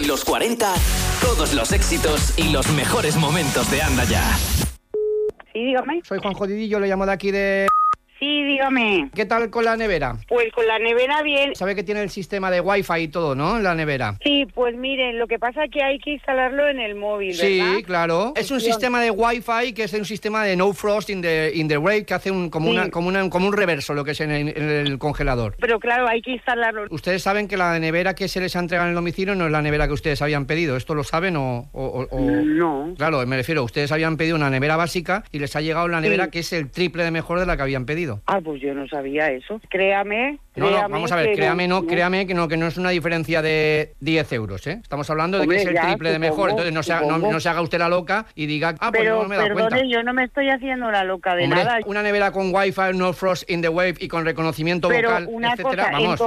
Los 40, todos los éxitos y los mejores momentos de Anda Ya. Sí, dígame. Soy Juan Jodidillo, le llamo de aquí de... Sí, dígame. ¿Qué tal con la nevera? Pues con la nevera bien. Sabe que tiene el sistema de Wi-Fi y todo, ¿no? La nevera. Sí, pues miren, lo que pasa es que hay que instalarlo en el móvil, ¿verdad? Sí, claro. Es un sistema de Wi-Fi que es un sistema de no frost in the wave que hace como un reverso, lo que es en el congelador. Pero claro, hay que instalarlo. Ustedes saben que la nevera que se les ha entregado en el domicilio no es la nevera que ustedes habían pedido. ¿Esto lo saben o...? No. Claro, me refiero, ustedes habían pedido una nevera básica y les ha llegado la nevera que es el triple de mejor de la que habían pedido. Ah, pues yo no sabía eso. Créame. No, vamos a ver, créame que no es una diferencia de 10 euros, ¿eh? Estamos hablando de que es el triple de mejor, entonces no se haga usted la loca y diga, pues no me da cuenta. Pero yo no me estoy haciendo la loca de Hombre, nada. Una nevera con Wi-Fi, no frost in the wave y con reconocimiento vocal, etcétera, vamos.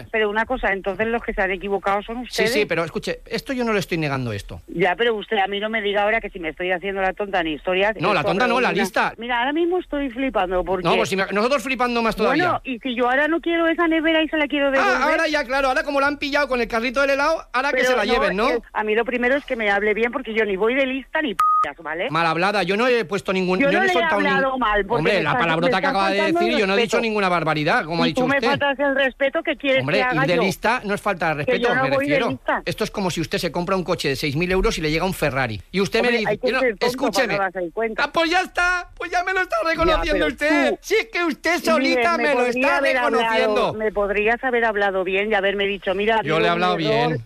Entonces los que se han equivocado son ustedes. Sí, pero escuche, esto yo no le estoy negando esto. Ya, pero usted a mí no me diga ahora que si me estoy haciendo la tonta ni historias. No, la tonta no, la lista. Mira, ahora mismo estoy flipando porque... No, pues nosotros flipando más todavía. Bueno, y si yo ahora no quiero esa nevera y se la quiero devolver... ahora ya, claro, ahora como la han pillado con el carrito del helado, ahora pero que se la lleven, ¿no? A mí lo primero es que me hable bien porque yo ni voy de lista ni ¿vale? Mal hablada, yo no he puesto ningún... Yo no he le he hablado mal. Hombre, la palabrota que acaba de decir, yo no he dicho ninguna barbaridad, como ha dicho usted. Tú me faltas el respeto que quieres que haga yo. Hombre, ir de lista no es falta de respeto, me refiero. De esto es como si usted se compra un coche de 6.000 euros y le llega un Ferrari. Y usted me dice, escúcheme. Pues ya está, pues ya me lo está reconociendo usted. Si es que usted solita me lo está reconociendo. Me podrías haber hablado bien y haberme dicho, mira... Yo le he hablado bien,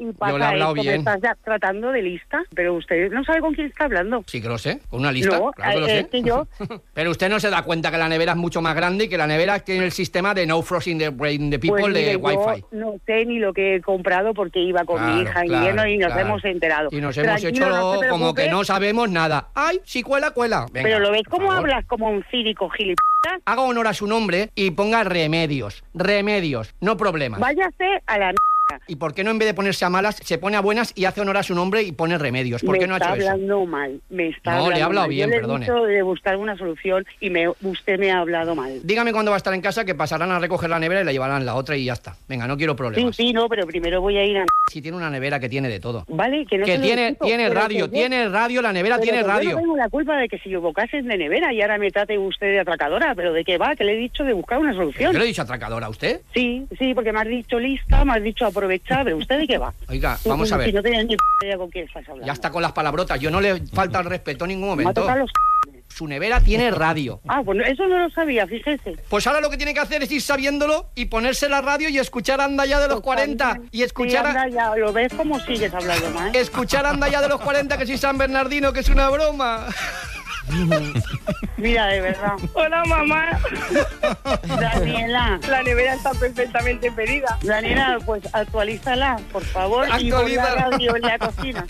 Me estás ya tratando de lista, pero usted no sabe con quién está hablando. Sí que lo sé, con una lista, no, claro que lo sé. Que yo... Pero usted no se da cuenta que la nevera es mucho más grande y que la nevera tiene el sistema de no frost in the people pues de Wi-Fi. No sé ni lo que he comprado porque iba con mi hija invierno y nos hemos enterado. Y nos hemos hecho como que no sabemos nada. ¡Ay, si cuela! Venga, pero lo ves como hablas como un cínico gilipollas. Haga honor a su nombre y ponga remedios, no problemas. Váyase a la ¿Y por qué no en vez de ponerse a malas se pone a buenas y hace honor a su nombre y pone remedios? ¿Por qué no ha hecho eso? Me está hablando mal. No, le he hablado bien, perdone. Yo le he dicho de buscar una solución y usted me ha hablado mal. Dígame cuándo va a estar en casa, que pasarán a recoger la nevera y la llevarán la otra y ya está. Venga, no quiero problemas. Sí, no, pero primero voy a ir a... Si tiene una nevera que tiene de todo. Vale, que no que tiene radio, la nevera tiene radio. Yo no tengo la culpa de que se equivocasen de nevera y ahora me trate usted de atracadora, pero ¿de qué va? Que le he dicho de buscar una solución. ¿Yo le he dicho atracadora a usted? Sí, porque me has dicho lista, me has dicho aprovechar, pero ¿usted de qué va? Oiga, vamos a ver. Si no tenías ni idea con quién estás hablando. Ya está con las palabrotas, yo no le falta el respeto en ningún momento. Me ha los... Su nevera tiene radio. Pues eso no lo sabía, fíjese. Pues ahora lo que tiene que hacer es ir sabiendo y ponerse la radio y escuchar Anda Ya de los 40 y escuchar... Sí, Anda Ya, ¿lo ves cómo sigues hablando mal? Escuchar Anda Ya de los 40, que soy San Bernardino, que es una broma. Mira, de verdad. Hola, mamá. Daniela. La nevera está perfectamente pedida. Daniela, pues actualízala, por favor. Y pon la radio en la cocina.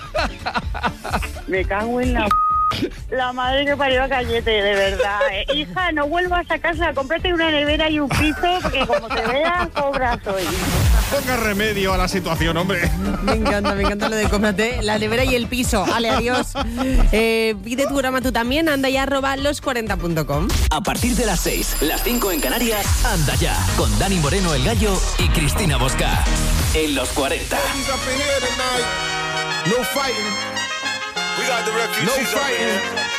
Me cago en la madre que parió a Cayete, de verdad. Hija, no vuelvas a casa, cómprate una nevera y un piso, porque como te veas, cobras hoy. Ponga remedio a la situación, hombre. Me encanta lo de cómprate la nevera y el piso. Ale, adiós. Pide tu programa tú también, andaya@los40.com. A partir de las 6, las 5 en Canarias, Anda Ya, con Dani Moreno el Gallo y Cristina Bosca. En Los 40. No fighting. We got the refugees. No fighting.